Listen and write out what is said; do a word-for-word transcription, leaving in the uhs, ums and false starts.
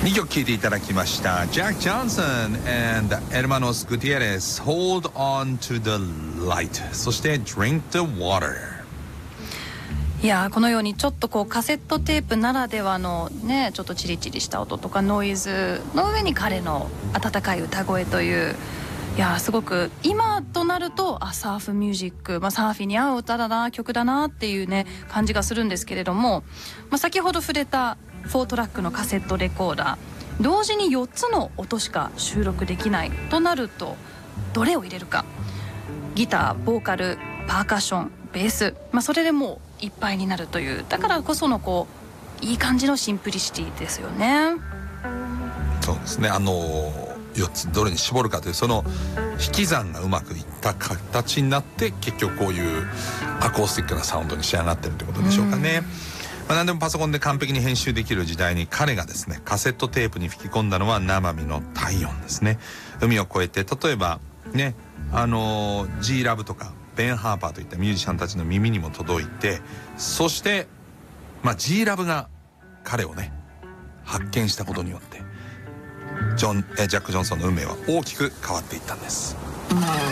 にきょく聴いていただきました。 Jack Johnson and Hermanos Gutierrez Hold On to the Light、 そして Drink the Water。 いやこのようにちょっとこうカセットテープならではのねちょっとチリチリした音とかノイズの上に彼の温かい歌声という、いやすごく今となるとあサーフミュージック、まあ、サーフィンに合う歌だな曲だなっていうね感じがするんですけれども、まあ、先ほど触れたフォートラックのカセットレコーダー、同時によっつの音しか収録できないとなるとどれを入れるか、ギター、ボーカル、パーカッション、ベース、まあ、それでもういっぱいになるという、だからこそのこういい感じのシンプリシティですよね。 そうですね、あのよっつどれに絞るかというその引き算がうまくいった形になって結局こういうアコースティックなサウンドに仕上がってるってことでしょうかね。まあ、何でもパソコンで完璧に編集できる時代に彼がですねカセットテープに吹き込んだのは生身の体温ですね。海を越えて例えばねあの G ラブとかベン・ハーパーといったミュージシャンたちの耳にも届いて、そしてまあ G ラブが彼をね発見したことによってジョンえジャック・ジョンソンの運命は大きく変わっていったんです。